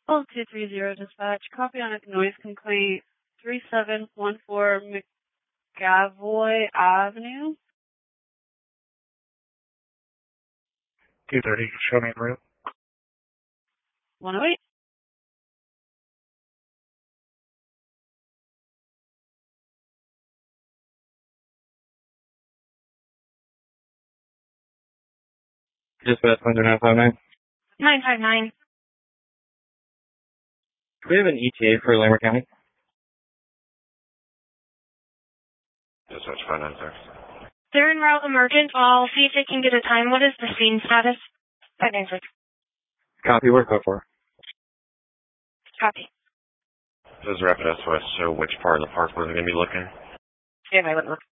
Oh, 230 dispatch. Copy on a noise complaint. 3714 McGavoy Avenue. 230, show me en route. 108. Dispatch 959. 959. Do we have an ETA for Lamar County? Dispatch 596. They're en route emergent. I'll see if they can get a time. What is the scene status? 596. Copy, where's code for? Copy. This is Rapid SOS, so which part of the park was it going to be looking? Yeah, I would look.